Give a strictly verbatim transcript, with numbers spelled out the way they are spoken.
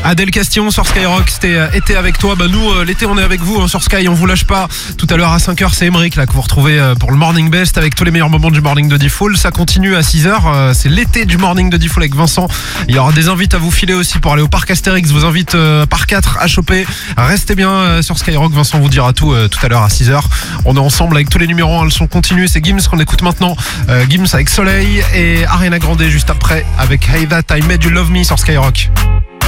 Adèle Castillon sur Skyrock, c'était euh, été avec toi. Bah nous, euh, l'été, on est avec vous hein, sur Sky, on vous lâche pas. Tout à l'heure à cinq heures, c'est Emeric là que vous retrouvez euh, pour le Morning Best avec tous les meilleurs moments du Morning de Diffoul. Ça continue à six heures, euh, c'est l'été du Morning de Diffoul avec Vincent. Il y aura des invites à vous filer aussi pour aller au parc Astérix. Vous invite euh, par quatre à choper. Restez bien euh, sur Skyrock, Vincent vous dira tout euh, tout à l'heure à six heures. On est ensemble avec tous les numéros un, le son continue. C'est Gims qu'on écoute maintenant. Euh, Gims avec Soleil et Ariana Grande juste après avec Hey That I Made You Love Me sur Skyrock.